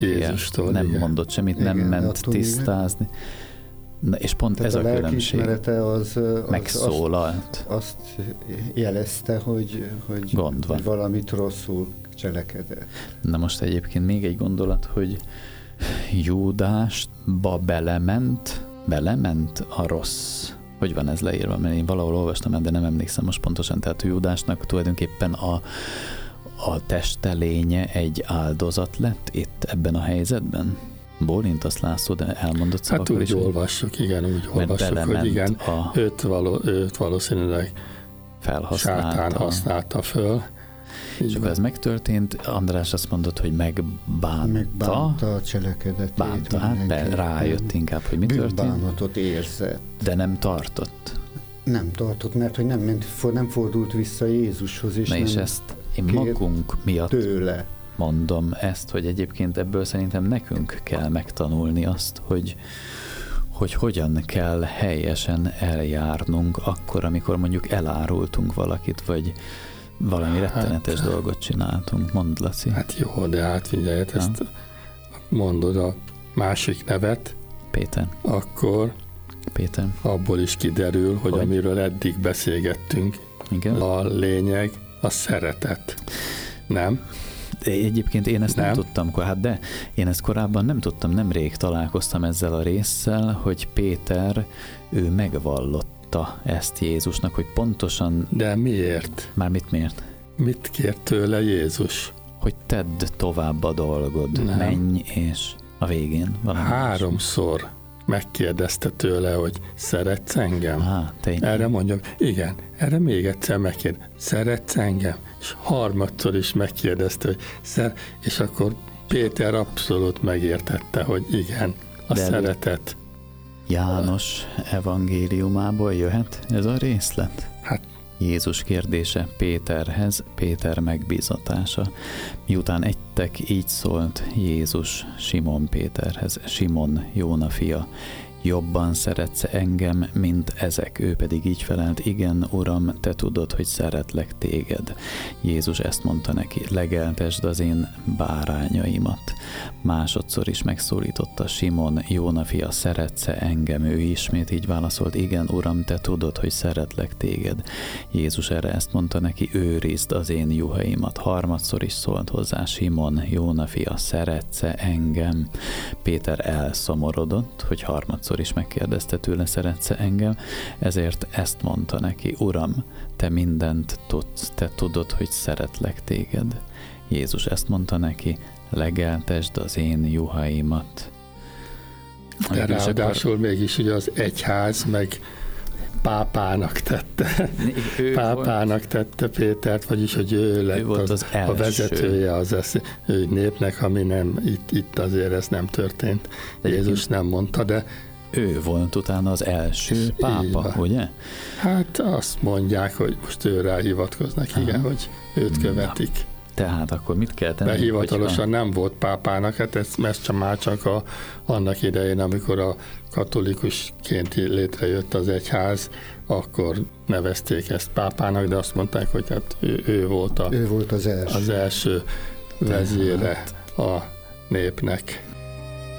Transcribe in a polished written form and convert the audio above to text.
Jézustól. Nem igen. mondott semmit, Igen, nem ment attól tisztázni. Na, és pont Tehát ez a különbség. lelkiismerete az Megszólalt. azt jelezte, hogy Gond van. hogy valamit rosszul cselekedett. Na most egyébként még egy gondolat, hogy Júdásba belement a rossz. Hogy van ez leírva? Mert én valahol olvastam, de nem emlékszem most pontosan. Tehát Júdásnak tulajdonképpen a testelénye egy áldozat lett itt ebben a helyzetben? Bólintasz, László, de elmondott szavakkal Hát is. úgy olvassuk, igen, úgy olvassuk, hogy igen, őt valószínűleg sátán használta föl. És akkor ez megtörtént, András azt mondott, hogy megbánta a cselekedetét. Bánta, hát rájött inkább, hogy mi történt. Bűnbánatot érzett. De nem tartott. Nem tartott, mert hogy nem fordult vissza Jézushoz, és na nem és ezt én magunk miatt tőle. mondom ezt, hogy egyébként ebből szerintem nekünk kell megtanulni azt, hogy hogyan kell helyesen eljárnunk akkor, amikor mondjuk elárultunk valakit, vagy valami rettenetes dolgot csináltunk. Mondd, Laci. Hát jó, de hát figyelj, ezt mondod a másik nevet, Péter. Akkor Péter. Abból is kiderül, hogy amiről eddig beszélgettünk, igen? A lényeg a szeretet. Nem? De egyébként én ezt nem tudtam, de én ezt korábban nem tudtam, nemrég találkoztam ezzel a résszel, hogy Péter, ő megvallotta ezt Jézusnak, hogy pontosan... De miért? Mármit miért? Mit kért tőle Jézus? Hogy tedd tovább a dolgod, nem. Menj, és a végén valami. 3-szor megkérdezte tőle, hogy szeretsz engem? Erre mondjam, igen, erre még egyszer megkérdezte, szeretsz engem? És 3-szor is megkérdezte, hogy és akkor Péter abszolút megértette, hogy igen, a szeretet. János evangéliumából jöhet ez a részlet? Hát Jézus kérdése Péterhez, Péter megbízatása. Miután egytek, így szólt Jézus Simon Péterhez, Simon, Jóna fia, jobban szeretsz engem, mint ezek? Ő pedig így felelt, igen, Uram, te tudod, hogy szeretlek téged. Jézus ezt mondta neki, legeltesd az én bárányaimat. Másodszor is megszólította Simon, Jóna fia, szeretsz-e engem? Ő ismét így válaszolt, igen, Uram, te tudod, hogy szeretlek téged. Jézus erre ezt mondta neki, őrizd az én juhaimat. Harmadszor is szólt hozzá Simon, Jóna fia, szeretsz-e engem? Péter elszomorodott, hogy harmadszor is megkérdezte tőle, szeretsz-e engem? Ezért ezt mondta neki, Uram, te mindent tudsz, te tudod, hogy szeretlek téged. Jézus ezt mondta neki, legeltesd az én juhaimat. De ráadásul mégis ugye az egyház meg pápának tette. Pápának tette Pétert, vagyis, hogy ő lett az a vezetője az népnek, ami nem, itt azért ez nem történt. De Jézus nem mondta, de ő volt utána az első pápa, ugye? Hát azt mondják, hogy most őre hivatkoznak, igen, hogy őt követik. Tehát akkor mit kell tenni? De hivatalosan nem volt pápának, hát ez már csak annak idején, amikor a katolikusként létrejött az egyház, akkor nevezték ezt pápának, de azt mondták, hogy hát ő volt az első vezére a népnek.